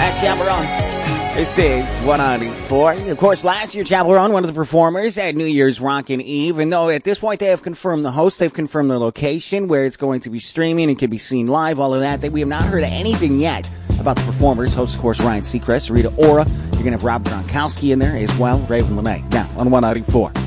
That's Chaperone. This is 194. Of course, last year, Chaperone, one of the performers at New Year's Rockin' Eve. And though at this point they have confirmed the host, they've confirmed the location where it's going to be streaming and can be seen live, all of that we have not heard anything yet about the performers. Host, of course, Ryan Seacrest, Rita Ora. You're going to have Rob Gronkowski in there as well, Raven LeMay. Now, on 194.